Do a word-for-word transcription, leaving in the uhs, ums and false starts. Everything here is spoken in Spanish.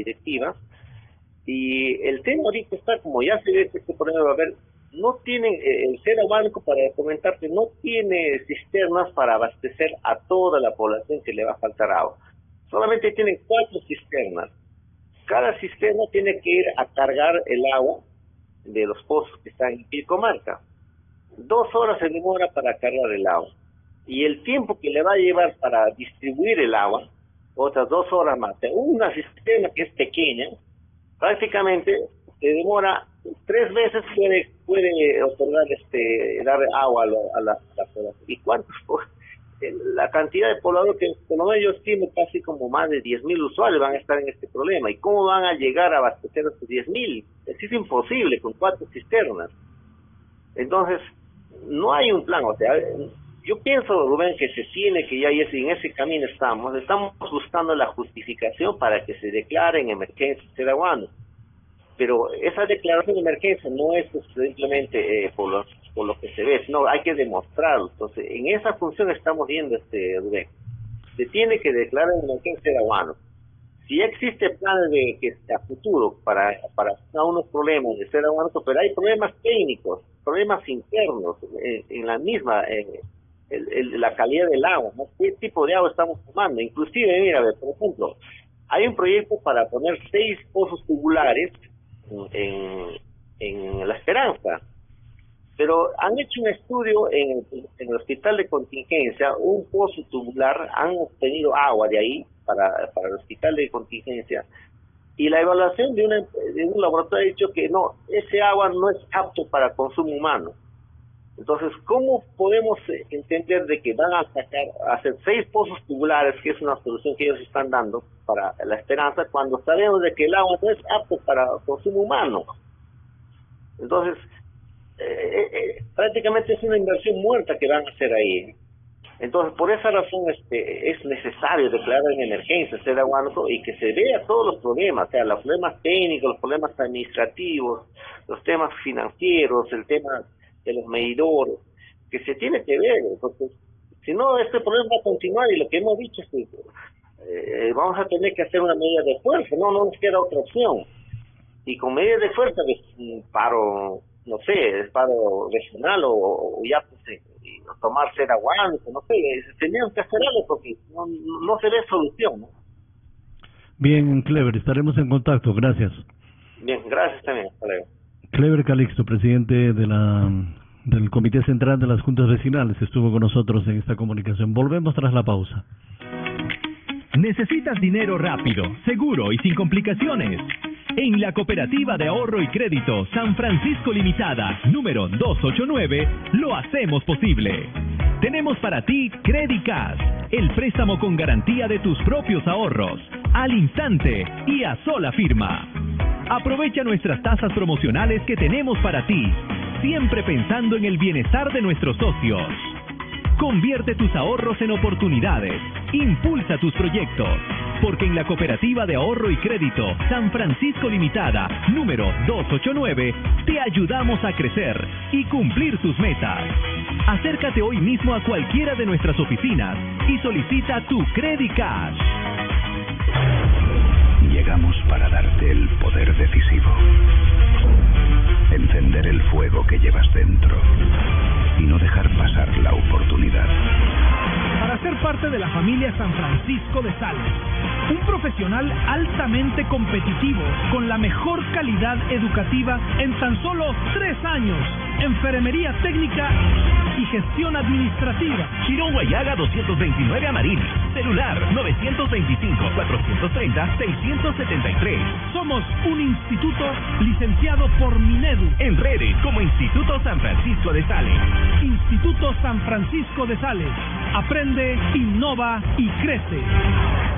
directivas. Y el tema ahorita está, como ya se ve que este problema va a haber, no tienen, eh, el Serahuánuco, para comentarte, no tiene cisternas para abastecer a toda la población que le va a faltar agua. Solamente tienen cuatro cisternas. Cada cisterna tiene que ir a cargar el agua de los pozos que están en Pilcomarca. Dos horas se demora para cargar el agua. Y el tiempo que le va a llevar para distribuir el agua, otras dos horas más. Una cisterna que es pequeña, prácticamente se demora tres veces, puede puede otorgar, este, dar agua a, lo, a la, a la población. ¿Y cuántos? La cantidad de pobladores que, por lo menos yo estimo, casi como más de diez mil usuarios van a estar en este problema. ¿Y cómo van a llegar a abastecer a estos diez mil? Es, es imposible con cuatro cisternas. Entonces, no hay un plan. O sea, yo pienso, Rubén, que se tiene que ya, y en ese camino estamos, estamos buscando la justificación para que se declare en emergencia Serahuánuco. Pero esa declaración de emergencia no es simplemente eh, por, lo, por lo que se ve, no, hay que demostrarlo. Entonces, en esa función estamos viendo, este Rubén. Se tiene que declarar en emergencia Serahuánuco. Si existe planes de que a futuro para para unos problemas de Serahuánuco, pero hay problemas técnicos, problemas internos en, en la misma, en, el, el, la calidad del agua, ¿no? ¿Qué tipo de agua estamos tomando? Inclusive, mira, por ejemplo, hay un proyecto para poner seis pozos tubulares en, en La Esperanza, pero han hecho un estudio en, en el hospital de contingencia, un pozo tubular, han obtenido agua de ahí para, para el hospital de contingencia, y la evaluación de, una, de un laboratorio ha dicho que no, ese agua no es apto para consumo humano. Entonces, ¿cómo podemos entender de que van a sacar, a hacer seis pozos tubulares, que es una solución que ellos están dando para La Esperanza, cuando sabemos de que el agua no es apto para consumo humano? Entonces, eh, eh, prácticamente es una inversión muerta que van a hacer ahí. Entonces, por esa razón este, es necesario declarar en emergencia Serahuánuco y que se vea todos los problemas, o sea, los problemas técnicos, los problemas administrativos, los temas financieros, el tema de los medidores, que se tiene que ver, porque si no, este problema va a continuar, y lo que hemos dicho es que eh, vamos a tener que hacer una medida de fuerza, no, no nos queda otra opción. Y con medidas de fuerza, pues, paro, no sé, paro regional o, o ya pues, eh, tomar Serahuánuco, no sé, tenían que hacer algo porque no, no se ve solución, ¿no? Bien, Clever, estaremos en contacto, gracias. Bien, gracias también, hasta luego. Clever Calixto, presidente de la del Comité Central de las Juntas Vecinales, estuvo con nosotros en esta comunicación. Volvemos tras la pausa. ¿Necesitas dinero rápido, seguro y sin complicaciones? En la Cooperativa de Ahorro y Crédito San Francisco Limitada, número doscientos ochenta y nueve, lo hacemos posible. Tenemos para ti Credicash, el préstamo con garantía de tus propios ahorros, al instante y a sola firma. Aprovecha nuestras tasas promocionales que tenemos para ti, siempre pensando en el bienestar de nuestros socios. Convierte tus ahorros en oportunidades, impulsa tus proyectos, porque en la Cooperativa de Ahorro y Crédito San Francisco Limitada, número doscientos ochenta y nueve, te ayudamos a crecer y cumplir tus metas. Acércate hoy mismo a cualquiera de nuestras oficinas y solicita tu Credicash. Llegamos para darte el poder decisivo. Encender el fuego que llevas dentro y no dejar pasar la oportunidad. Para ser parte de la familia San Francisco de Sales, un profesional altamente competitivo con la mejor calidad educativa en tan solo tres años, enfermería técnica y gestión administrativa. Girón Guayaga doscientos veintinueve Amarillo. Celular novecientos veinticinco, cuatrocientos treinta, seiscientos setenta y tres. Somos un instituto licenciado por Minedu. En redes como Instituto San Francisco de Sales. Instituto San Francisco de Sales. Aprende, innova y crece.